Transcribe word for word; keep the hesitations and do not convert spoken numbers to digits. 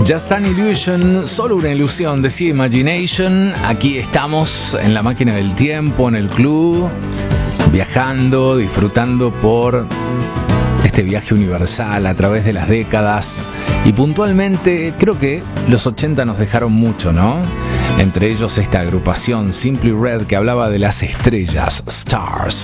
Just an Illusion, solo una ilusión, decía Imagination. Aquí estamos en la máquina del tiempo, en el club, viajando, disfrutando por este viaje universal a través de las décadas. Y puntualmente, creo que los ochenta nos dejaron mucho, ¿no? Entre ellos esta agrupación Simply Red, que hablaba de las estrellas, Stars.